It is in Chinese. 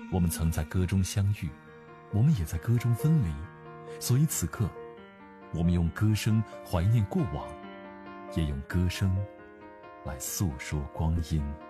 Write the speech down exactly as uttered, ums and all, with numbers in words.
我们曾在歌中相遇，我们也在歌中分离，所以此刻我们用歌声怀念过往，也用歌声来诉说光阴。